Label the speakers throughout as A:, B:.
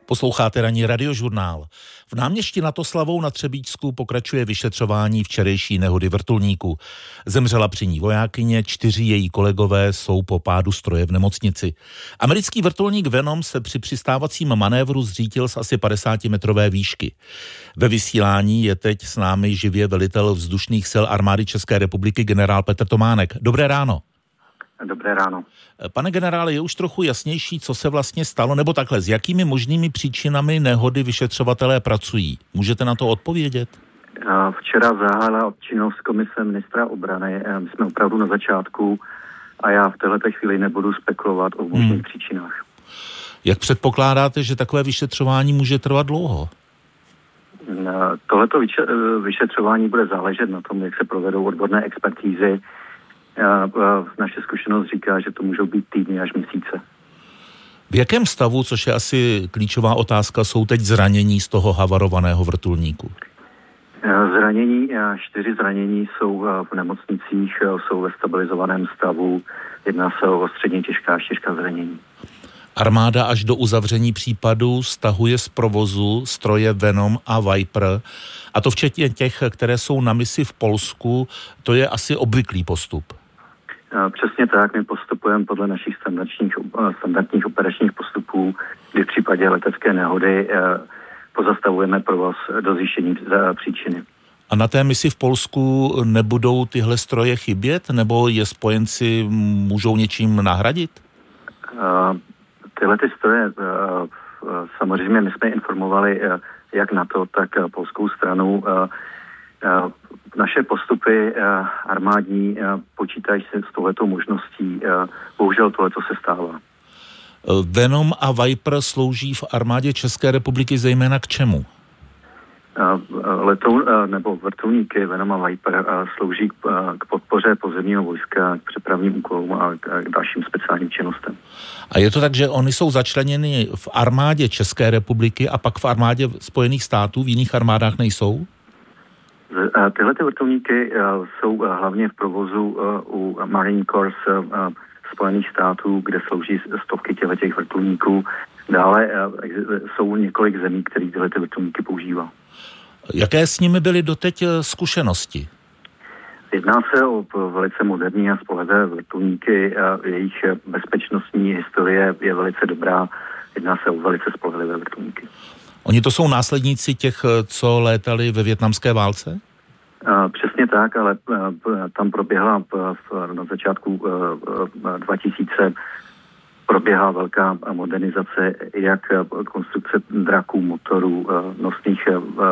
A: Posloucháte ranní radiožurnál. V náměstí nad Oslavou na Třebíčsku pokračuje vyšetřování včerejší nehody vrtulníku. Zemřela při ní vojákyně, 4 její kolegové jsou po pádu stroje v nemocnici. Americký vrtulník Venom se při přistávacím manévru zřítil z asi 50-metrové výšky. Ve vysílání je teď s námi živě velitel vzdušných sil armády České republiky generál Petr Tománek. Dobré ráno.
B: Dobré ráno.
A: Pane generále, je už trochu jasnější, co se vlastně stalo, nebo takhle, s jakými možnými příčinami nehody vyšetřovatelé pracují? Můžete na to odpovědět?
B: Včera zahájila činnost komise ministra obrany. My jsme opravdu na začátku a já v této chvíli nebudu spekulovat o možných příčinách.
A: Jak předpokládáte, že takové vyšetřování může trvat dlouho?
B: Tohleto vyšetřování bude záležet na tom, jak se provedou odborné expertízy. Naše zkušenost říká, že to můžou být týdny až měsíce.
A: V jakém stavu, což je asi klíčová otázka, jsou teď zranění z toho havarovaného vrtulníku?
B: 4 zranění jsou v nemocnicích, jsou ve stabilizovaném stavu. Jedná se o středně těžká až těžká zranění.
A: Armáda až do uzavření případu stahuje z provozu stroje Venom a Viper, a to včetně těch, které jsou na misi v Polsku. To je asi obvyklý postup.
B: Přesně tak, my postupujeme podle našich standardních operačních postupů, kdy v případě letecké nehody pozastavujeme provoz do zjištění příčiny. A
A: na té misi v Polsku nebudou tyhle stroje chybět, nebo je spojenci můžou něčím nahradit?
B: Tyhle ty stroje, samozřejmě my jsme informovali jak NATO, tak polskou stranu. Naše postupy armádní počítají se s touhletou možností. Bohužel tohleto se stává.
A: Venom a Viper slouží v armádě České republiky zejména k čemu?
B: Nebo vrtulníky Venom a Viper slouží k podpoře pozemního vojska, k přepravním úkolům a k dalším speciálním činnostem.
A: A je to tak, že oni jsou začleněni v armádě České republiky a pak v armádě Spojených států, v jiných armádách nejsou?
B: Tyhle vrtulníky jsou hlavně v provozu u Marine Corps Spojených států, kde slouží stovky těch vrtulníků. Dále jsou několik zemí, které tyhle vrtulníky používá.
A: Jaké s nimi byly doteď zkušenosti?
B: Jedná se o velice moderní a spolehlivé vrtulníky. Jejich bezpečnostní historie je velice dobrá. Jedná se o velice spolehlivé vrtulníky.
A: Oni to jsou následníci těch, co létali ve vietnamské válce?
B: Přesně tak, ale tam proběhla na začátku 2000 proběhla velká modernizace, jak konstrukce draků, motorů, nosných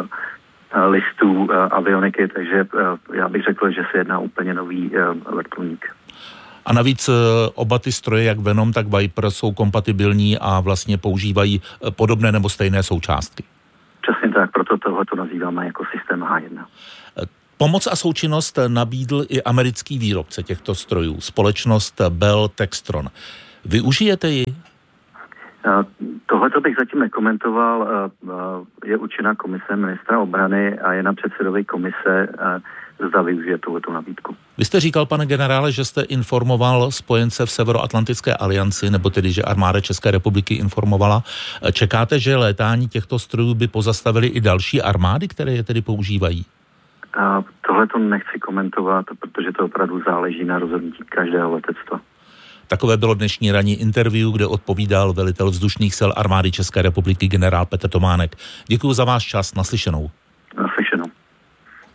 B: listů, avioniky, takže já bych řekl, že se jedná úplně nový vrtulník.
A: A navíc oba ty stroje, jak Venom, tak Viper, jsou kompatibilní a vlastně používají podobné nebo stejné součástky.
B: Přesně tak, proto tohleto nazýváme jako systém H1.
A: Pomoc a součinnost nabídl i americký výrobce těchto strojů, společnost Bell Textron. Využijete ji?
B: Tohleto bych zatím nekomentoval. Je určena komise ministra obrany a je na předsedovi komise, zda využije tuhletu nabídku.
A: Vy jste říkal, pane generále, že jste informoval spojence v Severoatlantické alianci, nebo tedy, že armáda České republiky informovala. Čekáte, že létání těchto strojů by pozastavili i další armády, které je tedy používají?
B: Tohleto nechci komentovat, protože to opravdu záleží na rozhodnutí každého letectva.
A: Takové bylo dnešní ranní interview, kde odpovídal velitel vzdušných sil armády České republiky generál Petr Tománek. Děkuji za váš čas, naslyšenou.